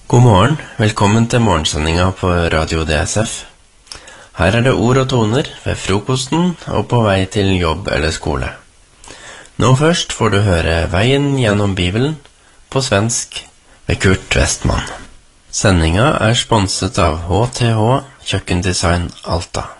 God morgen, velkommen til morgensendinga på Radio DSF. Her det ord og toner ved frokosten og på vei til jobb eller skole. Nå først får du høre Veien gjennom Bibelen på svensk ved Kurt Westman. Sendinga sponset av HTH Kjøkkendesign Alta.